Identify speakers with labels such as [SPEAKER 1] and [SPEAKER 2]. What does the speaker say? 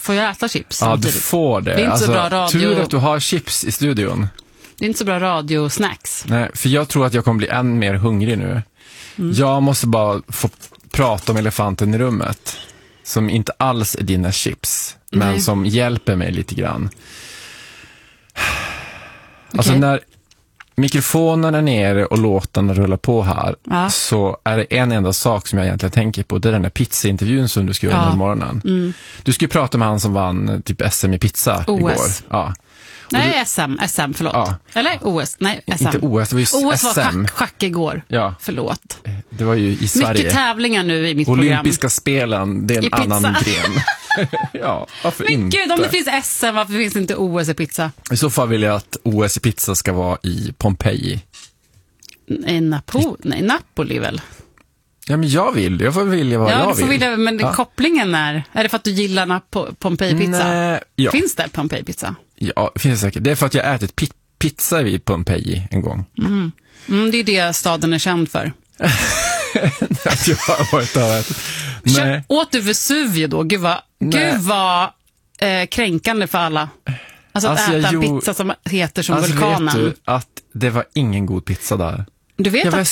[SPEAKER 1] får jag äta chips
[SPEAKER 2] Ja,
[SPEAKER 1] samtidigt?
[SPEAKER 2] du får det.
[SPEAKER 1] Det är inte så bra radio.
[SPEAKER 2] Tur att du har chips i studion.
[SPEAKER 1] Det är inte så bra radiosnacks.
[SPEAKER 2] Nej, för jag tror att jag kommer bli än mer hungrig nu. Jag måste bara få prata om elefanten i rummet. Som inte alls är dina chips. Men som hjälper mig lite grann. Alltså när mikrofonen är nere och låtarna rullar på här, så är det en enda sak som jag egentligen tänker på. Det är den där pizzaintervjun som du ska göra under morgonen. Du ska ju prata med han som vann typ SM i pizza
[SPEAKER 1] OS.
[SPEAKER 2] igår. Ja.
[SPEAKER 1] Nej, SM, förlåt. Ja. Eller OS, nej, SM.
[SPEAKER 2] Inte OS, det var ju
[SPEAKER 1] OS
[SPEAKER 2] SM.
[SPEAKER 1] var schack igår.
[SPEAKER 2] Ja.
[SPEAKER 1] Förlåt.
[SPEAKER 2] Det var ju i Sverige.
[SPEAKER 1] Mycket tävlingar nu i mitt
[SPEAKER 2] Olympiska spelen, det är en annan gren. Ja, varför
[SPEAKER 1] Men
[SPEAKER 2] inte?
[SPEAKER 1] gud, om det finns SM, varför finns det inte OS i pizza?
[SPEAKER 2] I så fall vill jag att OS i pizza ska vara i Pompeji.
[SPEAKER 1] Napoli väl?
[SPEAKER 2] Ja, men jag får vilja vad jag vill.
[SPEAKER 1] Vilja, men kopplingen är det för att du gillar Pompeji-pizza?
[SPEAKER 2] Nej, ja.
[SPEAKER 1] Finns det Pompeji-pizza?
[SPEAKER 2] Ja, det finns det säkert. Det är för att jag ätit pizza vid Pompeji en gång.
[SPEAKER 1] Det är det staden är känd för.
[SPEAKER 2] Att jag har varit där och ätit. Nej.
[SPEAKER 1] Åt du Vesuvio då? Gud vad kränkande för alla. Alltså att äta en pizza som heter som vulkanen.
[SPEAKER 2] Vet du att det var ingen god pizza där.
[SPEAKER 1] Du vet
[SPEAKER 2] jag var
[SPEAKER 1] att